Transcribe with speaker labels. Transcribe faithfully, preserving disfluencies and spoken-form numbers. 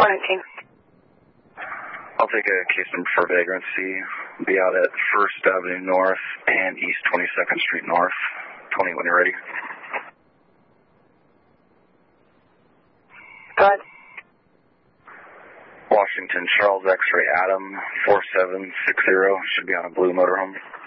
Speaker 1: four nineteen.
Speaker 2: I'll take a case number for vagrancy. Be out at First Avenue North and East twenty-second Street North. twenty when you're ready.
Speaker 1: Go ahead.
Speaker 2: Washington Charles X-ray Adam four seven six zero. Should be on a blue motorhome.